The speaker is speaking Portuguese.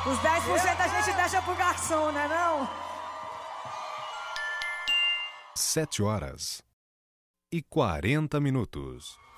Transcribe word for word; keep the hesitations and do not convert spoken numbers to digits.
Os dez por cento a gente deixa pro garçom, né não? Sete horas e quarenta minutos.